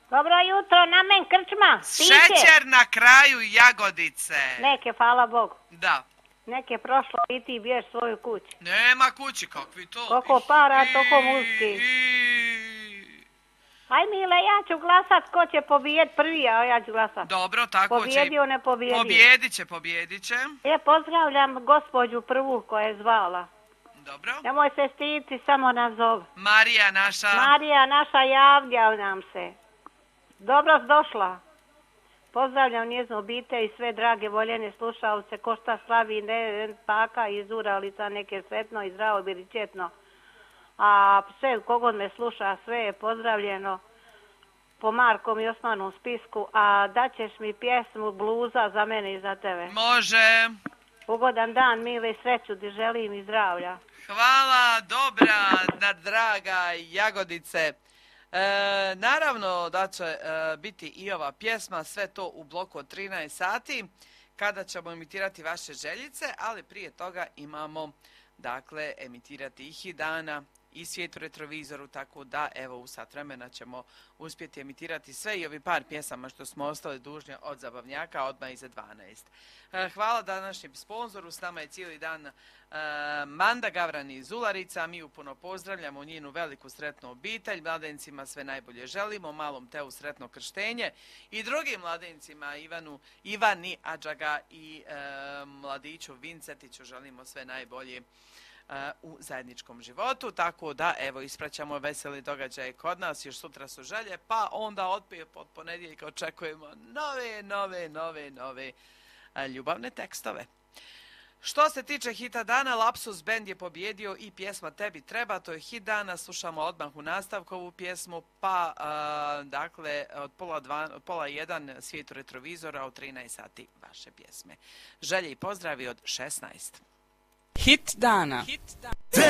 Dobro jutro, na men krčma. Šećer na kraju Jagodice. Neke, hvala Bogu. Da. Neke prošlo i ti biješ svoju kuću. Nema kući, kakvi to? Koliko para, toliko muziki. Aj Mile, ja ću glasat ko će pobijet prvi, a ja ću glasat. Dobro, tako će. Pobjedio, ne pobjedio. Pobjedit će. Pozdravljam gospođu prvu koja je zvala. Dobro. Nemoj se stiditi, samo nazov. Marija naša, javlja nam se. Dobro došla. Pozdravljam njeznu obitelj i sve drage voljene slušalce, ko šta slavi, ne paka iz Uralica, neke sretno i zdravo biričetno. A sve, kogod me sluša, sve je pozdravljeno po Markom i Osmanom spisku, a daćeš mi pjesmu bluza za mene i za tebe. Može. Ugodan dan, Mile, sreću ti želim i zdravlja. Hvala, dobra, draga Jagodice. Naravno da će biti i ova pjesma, sve to u bloku od 13 sati, kada ćemo emitirati vaše željice, ali prije toga imamo, dakle, emitirati i Hidana i Svijet u retrovizoru, tako da, evo, u sat vremena ćemo uspjeti emitirati sve i ovi par pjesama što smo ostali dužni od zabavnjaka, odmah iza 12. Hvala današnjem sponzoru, s nama je cijeli dan Manda Gavran iz Ularica, mi ju puno pozdravljamo, njenu veliku sretnu obitelj, mladencima sve najbolje želimo, malom Teu sretno krštenje i drugim mladencima Ivani Adžaga i mladiću Vincetiću želimo sve najbolje u zajedničkom životu, tako da evo ispraćamo veseli događaje kod nas, još sutra su želje, pa onda od ponedjeljka očekujemo nove ljubavne tekstove. Što se tiče hita dana, Lapsus Band je pobjedio i pjesma Tebi treba, to je hit dana, slušamo odmah u nastavku ovu pjesmu, pa dakle od pola 1 Svijet u retrovizora, od 13 sati vaše pjesme. Želje i pozdravi od 16. Hit dana.